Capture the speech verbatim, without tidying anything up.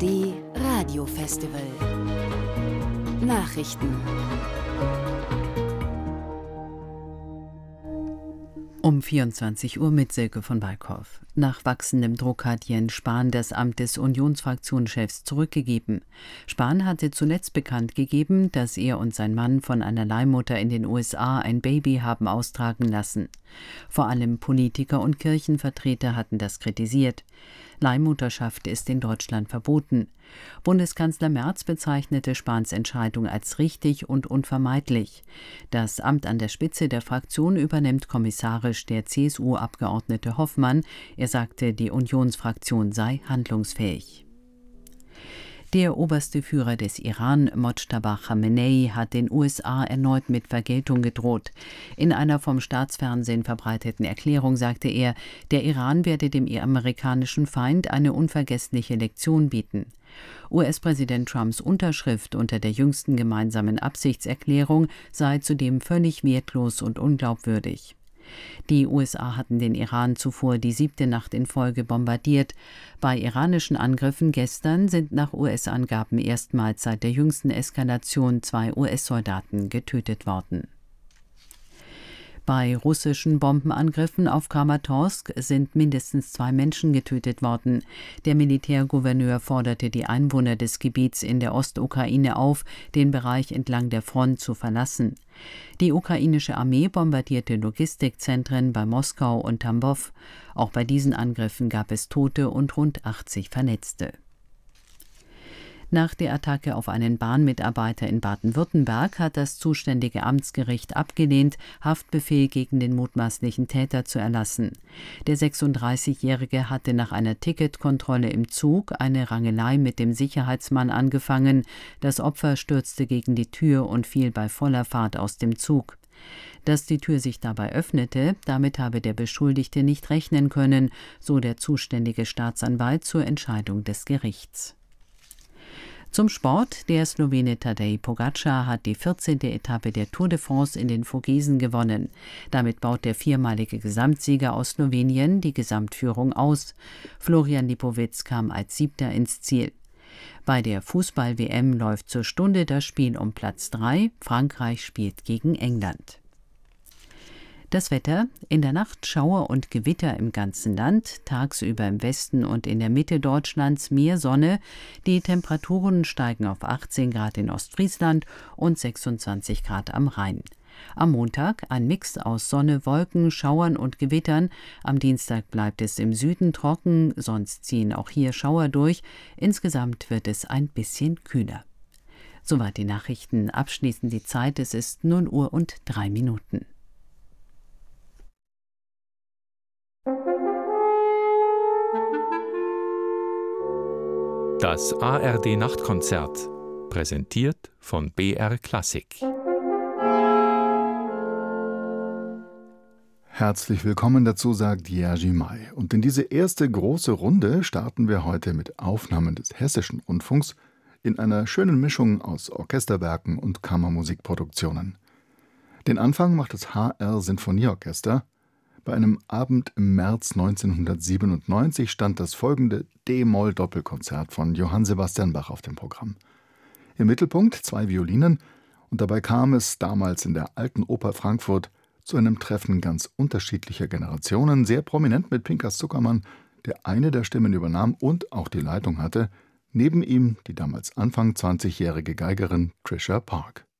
D Radio Festival Nachrichten. Um vierundzwanzig Uhr mit Silke von Balkhoff. Nach wachsendem Druck hat Jens Spahn das Amt des Unionsfraktionschefs zurückgegeben. Spahn hatte zuletzt bekannt gegeben, dass er und sein Mann von einer Leihmutter in den U S A ein Baby haben austragen lassen. Vor allem Politiker und Kirchenvertreter hatten das kritisiert. Leihmutterschaft ist in Deutschland verboten. Bundeskanzler Merz bezeichnete Spahns Entscheidung als richtig und unvermeidlich. Das Amt an der Spitze der Fraktion übernimmt kommissarisch der C S U-Abgeordnete Hoffmann. Er sagte, die Unionsfraktion sei handlungsfähig. Der oberste Führer des Iran, Mojtaba Khamenei, hat den U S A erneut mit Vergeltung gedroht. In einer vom Staatsfernsehen verbreiteten Erklärung sagte er, der Iran werde dem amerikanischen Feind eine unvergessliche Lektion bieten. U S-Präsident Trumps Unterschrift unter der jüngsten gemeinsamen Absichtserklärung sei zudem völlig wertlos und unglaubwürdig. Die U S A hatten den Iran zuvor die siebte Nacht in Folge bombardiert. Bei iranischen Angriffen gestern sind nach U S-Angaben erstmals seit der jüngsten Eskalation zwei U S-Soldaten getötet worden. Bei russischen Bombenangriffen auf Kramatorsk sind mindestens zwei Menschen getötet worden. Der Militärgouverneur forderte die Einwohner des Gebiets in der Ostukraine auf, den Bereich entlang der Front zu verlassen. Die ukrainische Armee bombardierte Logistikzentren bei Moskau und Tambov. Auch bei diesen Angriffen gab es Tote und rund achtzig Verletzte. Nach der Attacke auf einen Bahnmitarbeiter in Baden-Württemberg hat das zuständige Amtsgericht abgelehnt, Haftbefehl gegen den mutmaßlichen Täter zu erlassen. Der sechsunddreißigjährige hatte nach einer Ticketkontrolle im Zug eine Rangelei mit dem Sicherheitsmann angefangen. Das Opfer stürzte gegen die Tür und fiel bei voller Fahrt aus dem Zug. Dass die Tür sich dabei öffnete, damit habe der Beschuldigte nicht rechnen können, so der zuständige Staatsanwalt zur Entscheidung des Gerichts. Zum Sport: Der Slowene Tadej Pogačar hat die vierzehnte Etappe der Tour de France in den Vogesen gewonnen. Damit baut der viermalige Gesamtsieger aus Slowenien die Gesamtführung aus. Florian Lipowitz kam als Siebter ins Ziel. Bei der Fußball-W M läuft zur Stunde das Spiel um Platz drei. Frankreich spielt gegen England. Das Wetter: In der Nacht Schauer und Gewitter im ganzen Land, tagsüber im Westen und in der Mitte Deutschlands mehr Sonne. Die Temperaturen steigen auf achtzehn Grad in Ostfriesland und sechsundzwanzig Grad am Rhein. Am Montag ein Mix aus Sonne, Wolken, Schauern und Gewittern. Am Dienstag bleibt es im Süden trocken, sonst ziehen auch hier Schauer durch. Insgesamt wird es ein bisschen kühler. Soweit die Nachrichten. Abschließend die Zeit: Es ist null Uhr und drei Minuten. Das A R D-Nachtkonzert, präsentiert von B R Klassik. Herzlich willkommen dazu, sagt Jerzy May. Und in diese erste große Runde starten wir heute mit Aufnahmen des Hessischen Rundfunks in einer schönen Mischung aus Orchesterwerken und Kammermusikproduktionen. Den Anfang macht das H R-Sinfonieorchester. Bei einem Abend im März neunzehnhundertsiebenundneunzig stand das folgende D-Moll-Doppelkonzert von Johann Sebastian Bach auf dem Programm. Im Mittelpunkt zwei Violinen, und dabei kam es damals in der Alten Oper Frankfurt zu einem Treffen ganz unterschiedlicher Generationen, sehr prominent mit Pinkas Zuckermann, der eine der Stimmen übernahm und auch die Leitung hatte, neben ihm die damals Anfang zwanzigjährige Geigerin Trisha Park.